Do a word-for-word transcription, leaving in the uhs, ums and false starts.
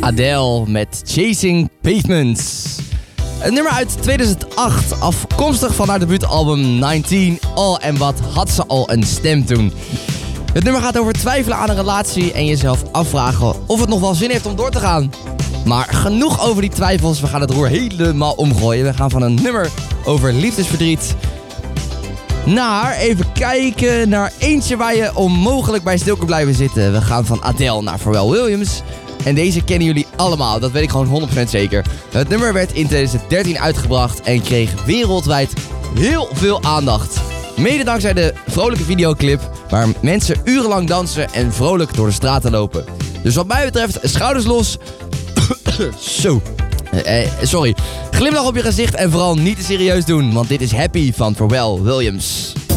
Adele met Chasing Pavements. Een nummer uit tweeduizend acht, afkomstig van haar debuutalbum negentien. Oh, en wat had ze al een stem toen. Het nummer gaat over twijfelen aan een relatie en jezelf afvragen of het nog wel zin heeft om door te gaan. Maar genoeg over die twijfels, we gaan het roer helemaal omgooien. We gaan van een nummer over liefdesverdriet naar, even kijken, naar eentje waar je onmogelijk bij stil kunt blijven zitten. We gaan van Adele naar Pharrell Williams. En deze kennen jullie allemaal, dat weet ik gewoon honderd procent zeker. Het nummer werd in tweeduizend dertien uitgebracht en kreeg wereldwijd heel veel aandacht. Mede dankzij de vrolijke videoclip waar mensen urenlang dansen en vrolijk door de straten lopen. Dus wat mij betreft, schouders los. Zo. Eh, sorry. Glimlach op je gezicht en vooral niet te serieus doen, want dit is Happy van Pharrell Williams.